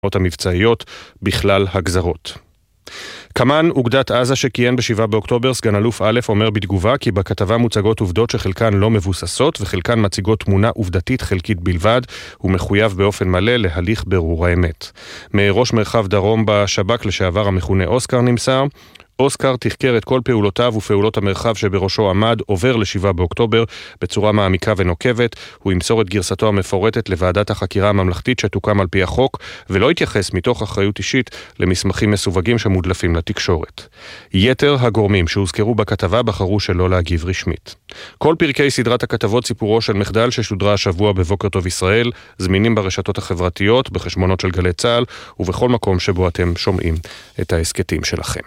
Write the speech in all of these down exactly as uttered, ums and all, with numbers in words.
המבצעיות בכלל הגזרות. כמן אוגדת עזה שכיהן בשבעה באוקטובר, סגן אלוף א', אומר בתגובה כי בכתבה מוצגות עובדות שחלקן לא מבוססות וחלקן מציגות תמונה עובדתית חלקית בלבד, ומחויב באופן מלא להליך ברור האמת. מראש מרחב דרום בשב"כ לשעבר המכונה אוסקר נמסר, אוסקר תחקר את כל פעולותיו ופעולות המרחב שבראשו עמד עובר לשבעה באוקטובר בצורה מעמיקה ונוקבת. הוא ימסור את גרסתו המפורטת לוועדת החקירה הממלכתית שתוקם על פי החוק, ולא יתייחס מתוך אחריות אישית למסמכים מסווגים שמודלפים לתקשורת. יתר הגורמים שהוזכרו בכתבה בחרו שלא להגיב רשמית. כל פרקי סדרת הכתבות סיפורו של מחדל ששודרה השבוע בבוקר טוב ישראל זמינים ברשתות החברתיות, בחשבונות של גלי צה"ל ובכל מקום שבו אתם שומעים את העסקטים שלכם.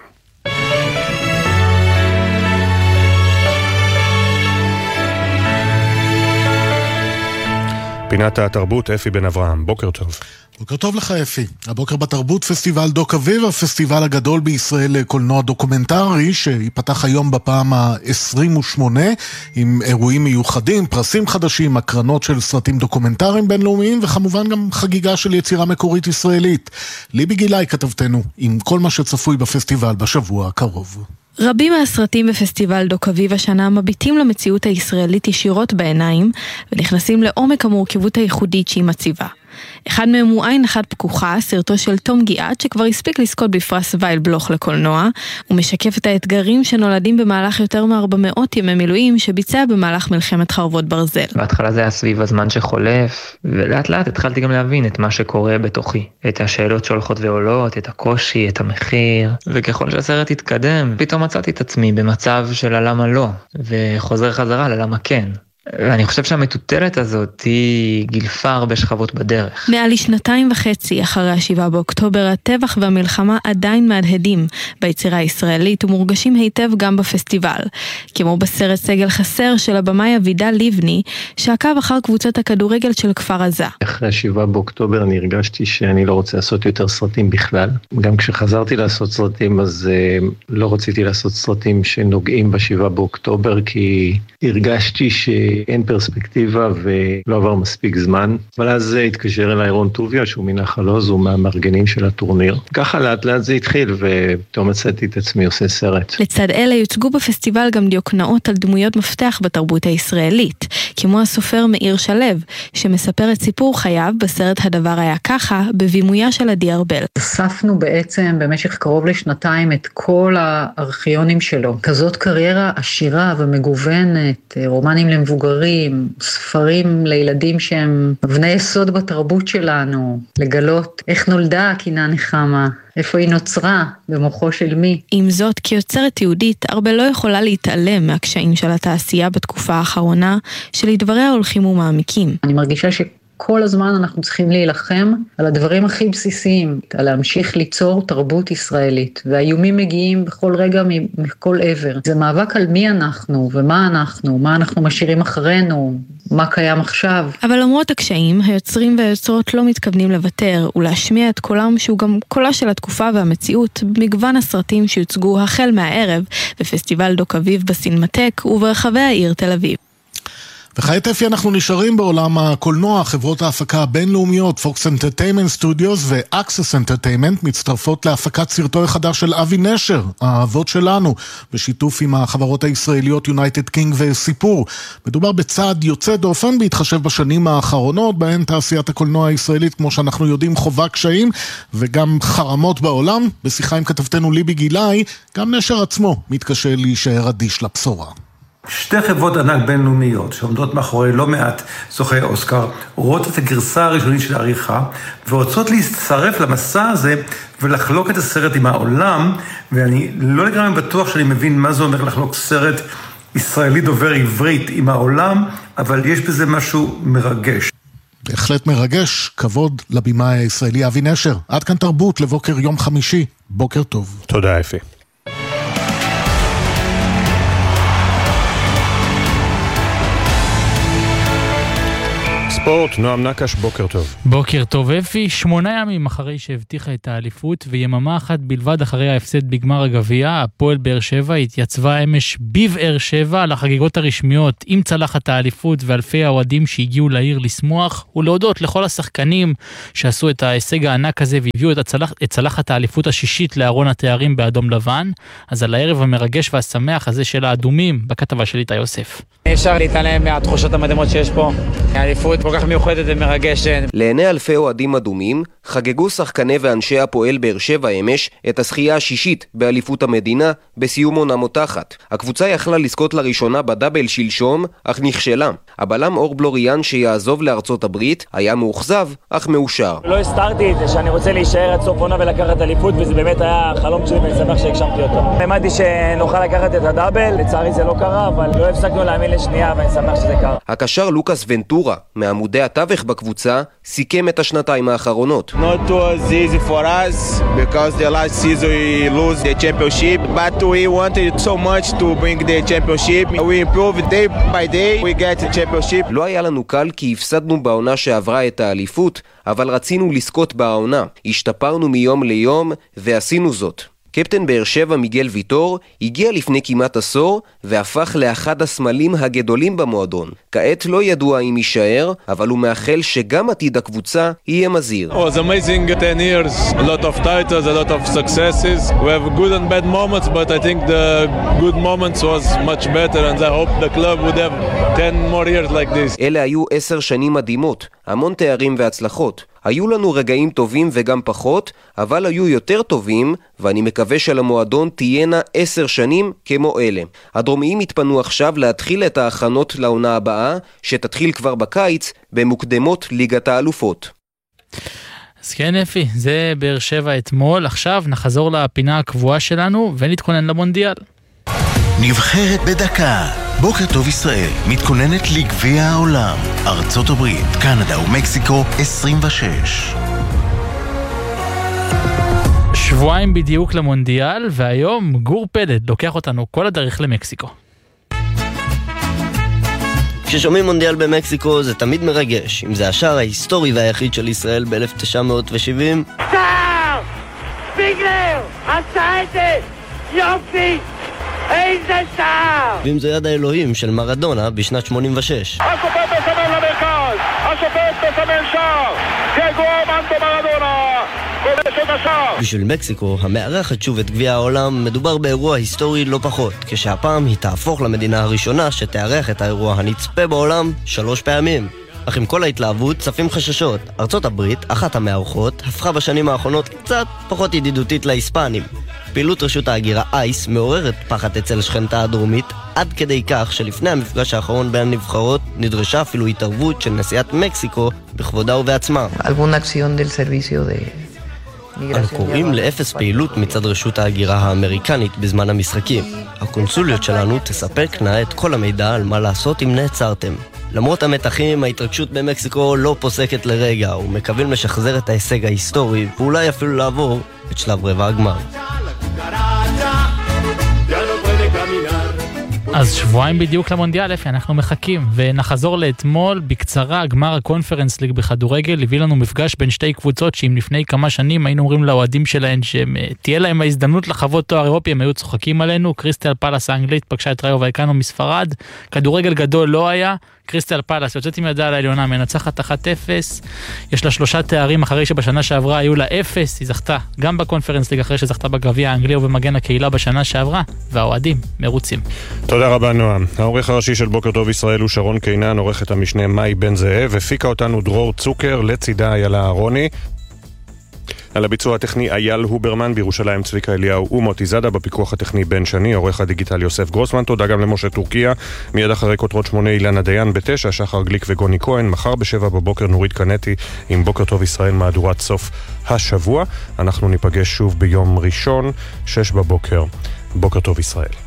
פינת התרבות, אפי בן אברהם, בוקר טוב. בוקר טוב לך אפי. הבוקר בתרבות פסטיבל דוק אביב, הפסטיבל הגדול בישראל לקולנוע דוקומנטרי, שיפתח היום בפעם ה-עשרים ושמונה, עם אירועים מיוחדים, פרסים חדשים, הקרנות של סרטים דוקומנטריים בינלאומיים, וכמובן גם חגיגה של יצירה מקורית ישראלית. ליבי גילאי כתבתנו, עם כל מה שצפוי בפסטיבל בשבוע הקרוב. רבים מהסרטים בפסטיבל דוק אביב השנה מביטים למציאות הישראלית ישירות בעיניים ונכנסים לעומק המורכבות הייחודית שהיא מציבה. אחד מהם הוא עין אחת פקוחה, סרטו של תום גיאת שכבר הספיק לזכות בפרס וייל בלוך לקולנוע. הוא משקף את האתגרים שנולדים במהלך יותר מ-ארבע מאות ימי מילואים שביצע במהלך מלחמת חרבות ברזל. בהתחלה זה היה סביב הזמן שחולף, ולאט לאט התחלתי גם להבין את מה שקורה בתוכי, את השאלות שהולכות ועולות, את הקושי, את המחיר, וככל שהסרט התקדם פתאום מצאתי את עצמי במצב של הלמה לא, וחוזר חזרה ללמה כן. ואני חושב שהמטוטלת הזאת היא גילפה הרבה שכבות בדרך. מעל לשנתיים וחצי אחרי השבעה באוקטובר, הטבח והמלחמה עדיין מהדהדים ביצירה הישראלית ומורגשים היטב גם בפסטיבל. כמו בסרט סגל חסר של הבמאי אבידל ליבני, שעקב אחר קבוצת הכדורגל של כפר עזה. אחרי השבעה באוקטובר אני הרגשתי שאני לא רוצה לעשות יותר סרטים בכלל. גם כשחזרתי לעשות סרטים אז uh, לא רציתי לעשות סרטים שנוגעים בשבעה באוקטובר, כי הרגשתי ש... אין פרספקטיבה ולא עבר מספיק זמן. אבל אז התקשר אליי רון טוביה, שהוא מנחל עוז, הוא מהמארגנים של הטורניר. ככה לאט לאט זה התחיל, ופתאום מצאתי את עצמי עושה סרט. לצד אלה יוצגו בפסטיבל גם דיוקנאות על דמויות מפתח בתרבות הישראלית, כמו הסופר מאיר שלו, שמספר את סיפור חייו בסרט הדבר היה ככה, בבימויה של עדי ארבל. אספנו בעצם במשך קרוב לשנתיים את כל הארכיונים שלו. כזאת קריירה עשירה ומגוונת, רומנים למבוגרים, ספרים לילדים שהם אבני יסוד בתרבות שלנו, לגלות איך נולדה הקינה נחמה, איפה היא נוצרה, במוחו של מי. עם זאת, כיוצרת יהודית, ארבל לא יכולה להתעלם מהקשיים של התעשייה בתקופה האחרונה, שלדבריה הולכים ומעמיקים. אני מרגישה ש... כל הזמן אנחנו צריכים להילחם על הדברים הכי בסיסיים, על להמשיך ליצור תרבות ישראלית, והאיומים מגיעים בכל רגע מכל עבר. זה מאבק על מי אנחנו ומה אנחנו, מה אנחנו משאירים אחרינו, מה קיים עכשיו. אבל למרות הקשיים, היוצרים והיוצרות לא מתכוונים לוותר ולהשמיע את קולם שהוא גם קולה של התקופה והמציאות במגוון הסרטים שיוצגו החל מהערב בפסטיבל דוק אביב בסינמטק וברחבי העיר תל אביב. וכעת אפי אנחנו נשארים בעולם הקולנוע. חברות ההפקה הבינלאומיות Fox Entertainment Studios ו-Access Entertainment מצטרפות להפקת סרטו החדש של אבי נשר, האהבות שלנו, בשיתוף עם החברות הישראליות United King וסיפור. מדובר בצעד יוצא דופן בהתחשב בשנים האחרונות, בהן תעשיית הקולנוע הישראלית, כמו שאנחנו יודעים, חובה קשיים וגם חרמות בעולם. בשיחה עם כתבתנו ליבי גילאי, גם נשר עצמו מתקשה להישאר אדיש לבשורה. שתי חברות ענק בינלאומיות שעומדות מאחורי לא מעט זוכי אוסקר רואות את הגרסה הראשונית של העריכה ורוצות להצטרף למסע הזה ולחלוק את הסרט עם העולם, ואני לא לגמרי בטוח שאני מבין מה זה אומר לחלוק סרט ישראלי דובר עברית עם העולם, אבל יש בזה משהו מרגש. בהחלט מרגש. כבוד לבימאי הישראלי אבי נשר. עד כאן תרבות לבוקר יום חמישי. בוקר טוב. תודה אפי. ספורט, נועם נקש, בוקר טוב. בוקר טוב אפי, שמונה ימים אחרי שהבטיחה את האליפות ויממה אחת בלבד אחרי ההפסד בגמר הגביע, הפועל באר שבע התייצבה אמש בבאר שבע לחגיגות הרשמיות עם צלחת האליפות ואלפי האוהדים שהגיעו לעיר לשמוח ולהודות לכל השחקנים שעשו את ההישג הענק הזה והביאו את, הצלח, את צלחת האליפות השישית לארון התארים באדום לבן. אז על הערב המרגש והשמח הזה של האדומים בכתבה של איתי יוסף. אפשר להתעלם מהתחושות המדהימות שיש פה. האליפות כל כך מיוחדת ומרגשת. לעיני אלפי אוהדים אדומים חגגו שחקני ואנשי הפועל באר שבע אמש את הזכייה השישית באליפות המדינה בסיום עונה מותחת. הקבוצה יכלה לזכות לראשונה בדאבל שלשום, אך נכשלה. הבלם אור בלוריאן שיעזוב לארצות הברית היה מאוכזב, אך מאושר. לא הסתרתי את זה שאני רוצה להישאר עד סוף עונה ולקחת אליפות, וזה באמת היה חלום שלי ואני שמח שהגשמתי אותו. האמנתי שנוכל לקחת את הדאבל, לצערי זה לא קרה, אבל לא הפסקנו להאמין לשנייה ואני שמח שזה קרה. הקשר לוקאס ונטורה, מעמודי התווך בקבוצה, סיכם את השנתיים האחרונות. Not was easy for us because the last season we lose the championship, but we wanted so much to bring the championship. We improve day by day, we get the championship. לא היה לנו קל כי הפסדנו בעונה שעברה את האליפות, אבל רצינו לזכות בעונה. השתפרנו מיום ליום ועשינו זאת. קפטן באר שבע מיגל ויטור הגיע לפני כמעט עשור והפך לאחד הסמלים הגדולים במועדון. כעת לא ידוע אם יישאר, אבל הוא מאחל שגם עתיד הקבוצה יהיה מזהיר. Oh, it's amazing ten years, a lot of titles, a lot of successes. We have good and bad moments, but I think the good moments was much better and I hope the club would have ten more years like this. אלה היו עשר שנים מדהימות, המון תארים והצלחות. היו לנו רגעים טובים וגם פחות, אבל היו יותר טובים, ואני מקווה שלמועדון תהיינה עשר שנים כמו אלה. הדרומיים התפנו עכשיו להתחיל את ההכנות לעונה הבאה, שתתחיל כבר בקיץ, במוקדמות ליגת האלופות. אז כן אפי, זה באר שבע אתמול. עכשיו נחזור לפינה הקבועה שלנו ונתכונן למונדיאל. נבחרת בדקה. בוקר טוב ישראל, מתכוננת לגביע העולם, ארצות הברית, קנדה ומקסיקו עשרים ושש. שבועיים בדיוק למונדיאל, והיום גור פלד לוקח אותנו כל הדרך למקסיקו. כששומעים מונדיאל במקסיקו זה תמיד מרגש, אם זה השער ההיסטורי והיחיד של ישראל ב-אלף תשע מאות שבעים. שער! ביגלר! עשה את זה! יופי! איזה שער! ואם זה יד האלוהים של מרדונה בשנת שמונים ושש. השופט מסמן למרכז! השופט מסמן שער! דייגו ארמנדו מרדונה! כובש את השער! בשביל מקסיקו, המארחת שוב את גביע העולם, מדובר באירוע היסטורי לא פחות, כשהפעם היא תהפוך למדינה הראשונה שתארח את האירוע הנצפה בעולם שלוש פעמים. אך עם כל ההתלהבות צפים חששות. ארצות הברית, אחת המארחות, הפכה בשנים האחרונות קצת פחות ידידותית להיספנים. פעילות רשות ההגירה אייס מעוררת פחד אצל שכנתה הדרומית, עד כדי כך שלפני המפגש האחרון בין הנבחרות נדרשה אפילו התערבות של נשיאת מקסיקו בכבודה ובעצמה. אנו קוראים לאפס פעילות מצד רשות ההגירה האמריקנית בזמן המשחקים. הקונסוליות שלנו תספקנה את כל המידע על מה לעשות אם נעצרתם. למרות המתחים, ההתרגשות במקסיקו לא פוסקת לרגע, ומקווים לשחזר את ההישג ההיסטורי, ואולי אפילו לעבור את שלב רבע הגמר. אז שבועיים בדיוק למונדיאל, אפי, אנחנו מחכים, ונחזור לאתמול בקצרה. גמר הקונפרנס ליג בכדורגל הביא לנו מפגש בין שתי קבוצות שאם לפני כמה שנים היינו אומרים לאוהדים שלהן שתהיה להם ההזדמנות לחוות תואר אירופי, הם היו צוחקים עלינו. קריסטל פלאס האנגלית פגשה את ראיו וייקנו מספרד, כדורגל גדול לא היה. קריסטל פלאס יוצאת עם ידה על העליונה, מנצחת אחת אפס, יש לה שלושה תארים אחרי שבשנה שעברה היו לה אפס, היא זכתה גם בקונפרנס ליג אחרי שזכתה בגביע האנגלי ובמגן הקהילה בשנה שעברה, והאוהדים מרוצים. תודה רבה נועם. העורך הראשי של בוקר טוב ישראל הוא שרון קינן, עורכת המשנה מאי בן זאב, הפיקה אותנו דרור צוקר, לצידה איילה אהרוני. על הביצוע הטכני אייל הוברמן, בירושלים צביקה אליהו ומוטי זאדה, בפיקוח הטכני בן שני, עורך הדיגיטל יוסף גרוסמן. תודה גם למשה טורקיה. מיד אחרי כותרות שמונה אילנה דיין בתשע, שחר גליק וגוני כהן. מחר בשבע בבוקר נורית קנטי עם בוקר טוב ישראל, מהדורת סוף השבוע. אנחנו ניפגש שוב ביום ראשון, שש בבוקר. בוקר טוב ישראל.